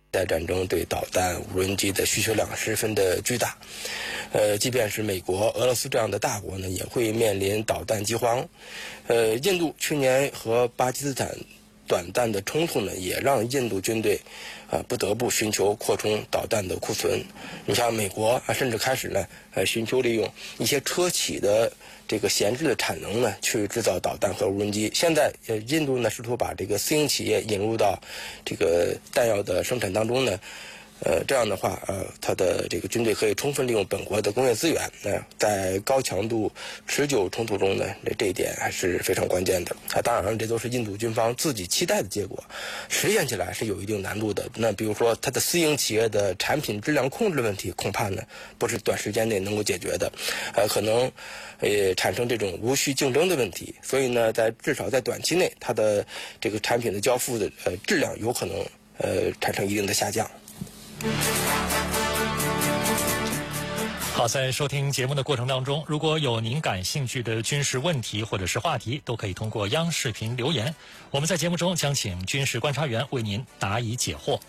代战争对导弹、无人机的需求量十分的巨大。即便是美国、俄罗斯这样的大国呢，也会面临导弹饥荒。印度去年和巴基斯坦短暂的冲突呢，也让印度军队不得不寻求扩充导弹的库存。你像美国甚至开始呢寻求利用一些车企的这个闲置的产能呢，去制造导弹和无人机。现在印度呢试图把这个私营企业引入到这个弹药的生产当中呢。这样的话，它的这个军队可以充分利用本国的工业资源。在高强度持久冲突中呢，这一点还是非常关键的。当然了，这都是印度军方自己期待的结果，实现起来是有一定难度的。那比如说，它的私营企业的产品质量控制问题，恐怕呢不是短时间内能够解决的，可能产生这种无序竞争的问题。所以呢，至少在短期内，它的这个产品的交付的质量有可能产生一定的下降。 好，在收听节目的过程当中，如果有您感兴趣的军事问题或者是话题，都可以通过央视频留言，我们在节目中将请军事观察员为您答疑解惑。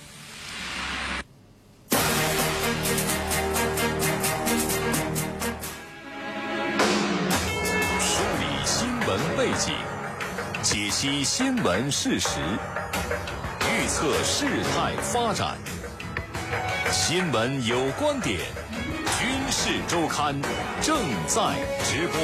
梳理新闻背景，解析新闻事实，预测事态发展。新闻有观点，军事周刊正在直播。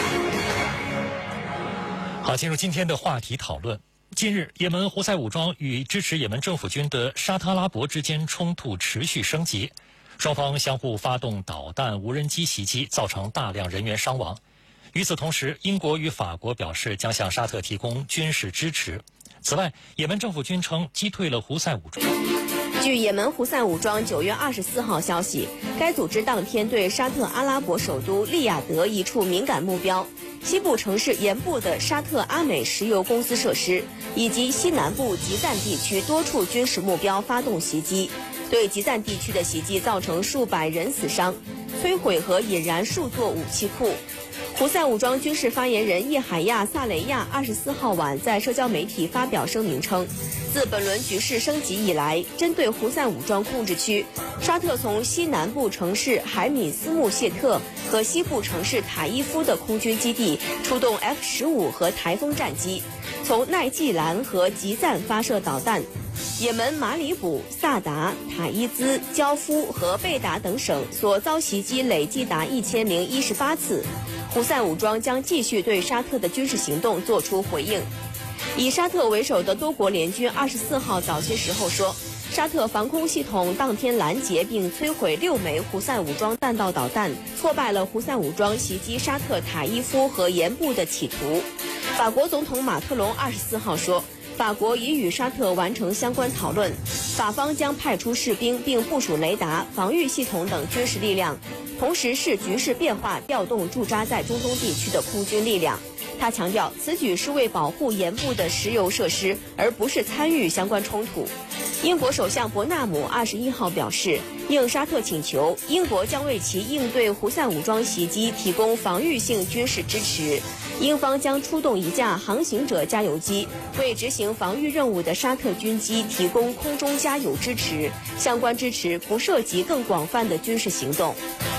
好，进入今天的话题讨论。近日，也门胡塞武装与支持也门政府军的沙特阿拉伯之间冲突持续升级，双方相互发动导弹、无人机袭击，造成大量人员伤亡。与此同时，英国与法国表示将向沙特提供军事支持。此外，也门政府军称击退了胡塞武装。 据也门胡塞武装9月24号消息，该组织当天对沙特阿拉伯首都利雅得一处敏感目标、西部城市沿部的沙特阿美石油公司设施以及西南部吉赞地区多处军事目标发动袭击，对吉赞地区的袭击造成数百人死伤，摧毁和引燃数座武器库。胡塞武装军事发言人叶海亚·萨雷亚24号晚在社交媒体发表声明称，自本轮局势升级以来，针对胡塞武装控制区，沙特从西南部城市海米斯穆谢特和西部城市塔伊夫的空军基地出动 F-15和台风战机，从奈季兰和吉赞发射导弹。也门马里卜、萨达、塔伊兹、焦夫和贝达等省所遭袭击累计达1018次。胡塞武装将继续对沙特的军事行动作出回应。以沙特为首的多国联军24号早些时候说，沙特防空系统当天拦截并摧毁6枚胡塞武装弹道导弹，挫败了胡塞武装袭击沙特塔伊夫和沿部的企图。法国总统马克龙24号说，法国已与沙特完成相关讨论，法方将派出士兵并部署雷达、防御系统等军事力量，同时视局势变化调动驻扎在中东地区的空军力量。他强调，此举是为保护沿部的石油设施，而不是参与相关冲突。英国首相伯纳姆21号表示，应沙特请求，英国将为其应对胡塞武装袭击提供防御性军事支持。英方将出动一架航行者加油机，为执行防御任务的沙特军机提供空中加油支持。相关支持不涉及更广泛的军事行动。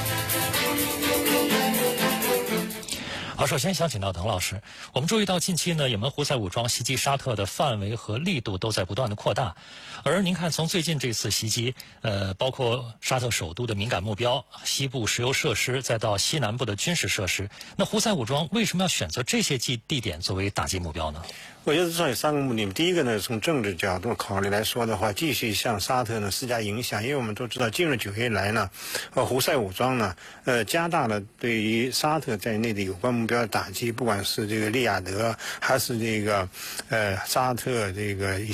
好，首先想请到滕老师，我们注意到近期呢，也门胡塞武装袭击沙特的范围和力度都在不断的扩大，而您看，从最近这次袭击，包括沙特首都的敏感目标、西部石油设施，再到西南部的军事设施，那胡塞武装为什么要选择这些地点作为打击目标呢？ 我觉得至少有3个目的。第一个呢，从政治角度考虑来说的话，继续向沙特呢施加影响，因为我们都知道，近日9月来呢，胡塞武装呢，加大了对于沙特在内的有关目标的打击，不管是这个利雅得，还是这个沙特这个